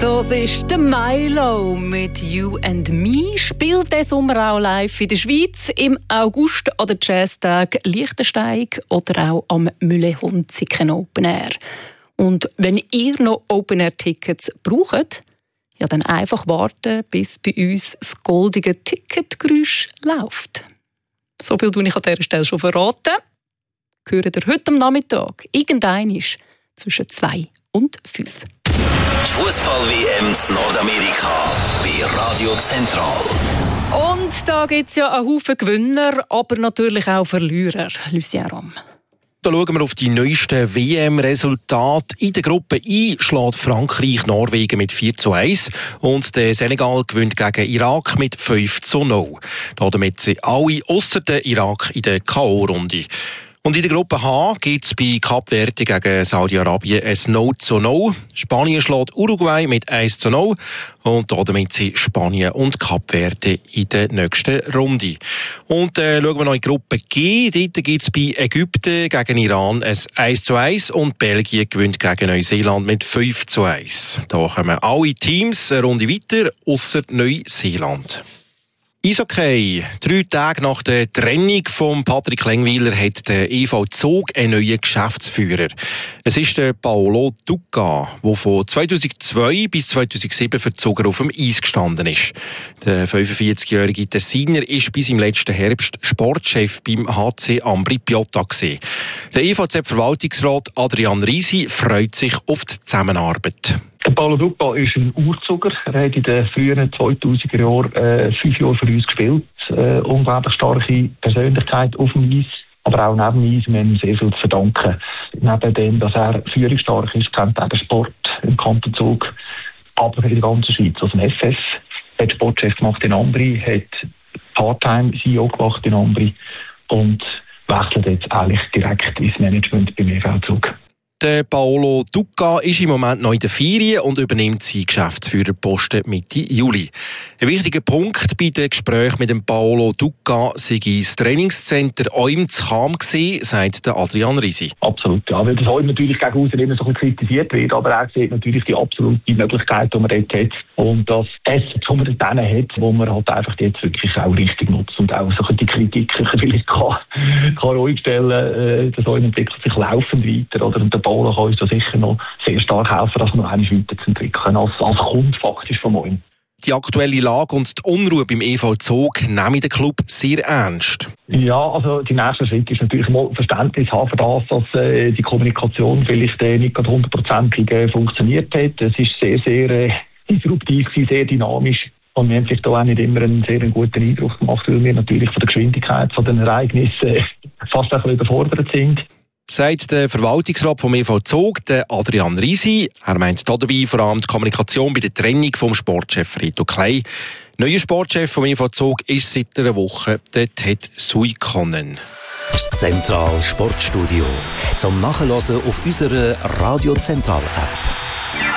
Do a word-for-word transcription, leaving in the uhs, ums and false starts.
Das ist der Milo mit «You and Me». Spielt diesen Sommer auch live in der Schweiz, im August an den Jazztag Liechtensteig oder auch am Mühlehunziken Open Air. Und wenn ihr noch Open Air Tickets braucht, ja, dann einfach warten, bis bei uns das goldige Ticketgeräusch läuft. So viel tue ich an dieser Stelle schon verraten. Hören ihr heute am Nachmittag, irgendeinisch zwischen zwei und fünf. Die Fußball-W M in Nordamerika bei Radio Zentral. Und da gibt es ja einen Haufen Gewinner, aber natürlich auch Verlierer. Lucien Rom. Da schauen wir auf die neuesten W M-Resultate. In der Gruppe I schlägt Frankreich Norwegen mit vier zu eins und der Senegal gewinnt gegen Irak mit fünf zu null. Damit sind alle ausser der Irak in der K O-Runde. Und in der Gruppe H gibt es bei Kap Verde gegen Saudi-Arabien ein null zu null. Spanien schlägt Uruguay mit eins zu null. Und damit sind Spanien und Kap Verde in der nächsten Runde. Und äh, schauen wir noch in die Gruppe G. Dort gibt es bei Ägypten gegen Iran ein eins zu eins und Belgien gewinnt gegen Neuseeland mit fünf zu eins. Da kommen alle Teams eine Runde weiter, ausser Neuseeland. Eishockey. Drei Tage nach der Trennung von Patrick Lengweiler hat der E V Zug einen neuen Geschäftsführer. Es ist der Paolo Duca, der von zweitausendzwei bis zweitausendsieben für die Zuger auf dem Eis gestanden ist. Der fünfundvierzigjährige Tessiner ist bis im letzten Herbst Sportchef beim H C Ambri Piotta gewesen. Der E V Z-Verwaltungsrat Adrian Risi freut sich auf die Zusammenarbeit. Der Paolo Duca ist ein Urzuger. Er hat in den frühen zweitausender Jahren äh, fünf Jahre für uns gespielt. Äh, unglaublich starke Persönlichkeit auf dem Eis, aber auch neben dem Eis. Wir haben ihm sehr viel zu verdanken. Neben dem, dass er führungsstark ist, kennt er den Sport im Kanton Zug, aber in der ganzen Schweiz. Also im F S hat Sportchef gemacht in Ambri, hat Part-Time C E O gemacht in Ambri und wechselt jetzt eigentlich direkt ins Management beim E V Zug. Der Paolo Duca ist im Moment noch in der Ferien und übernimmt seinen Geschäftsführerposten Mitte Juli. Ein wichtiger Punkt bei den Gesprächen mit dem Paolo Duca sei das Trainingscenter Eum zu Cham gewesen, sagt der Adrian Risi. Absolut, ja, weil das Eum natürlich gegen außen immer so ein bisschen kritisiert wird, aber er sieht natürlich die absolute Möglichkeit, die man dort hat und das Essen, das man dort hat, wo man halt einfach jetzt wirklich auch richtig nutzt und auch so die Kritik vielleicht kann, kann ruhig stellen, das Eum entwickelt sich laufend weiter, oder? Und der Paolo kann uns da sicher noch sehr stark helfen, das noch einmal weiterzuentwickeln, als, als Kunde faktisch von Moin. Die aktuelle Lage und die Unruhe beim E V Zug nehmen den Club sehr ernst. Ja, also die nächste Schritt ist natürlich mal Verständnis haben für das, dass äh, die Kommunikation vielleicht äh, nicht gerade hundertprozentig äh, funktioniert hat. Es ist sehr, sehr äh, disruptiv, sehr dynamisch. Und wir haben vielleicht auch nicht immer einen sehr guten Eindruck gemacht, weil wir natürlich von der Geschwindigkeit von den Ereignissen äh, fast ein bisschen überfordert sind. Sagt der Verwaltungsrat vom E V Zug, der Adrian Risi. Er meint dabei vor allem die Kommunikation bei der Trennung vom Sportchef Reto Klei. Neuer Sportchef vom E V Zug ist seit einer Woche der Ted Suikonen. Das Zentral Sportstudio zum Nachhören auf unserer Radio Zentral App.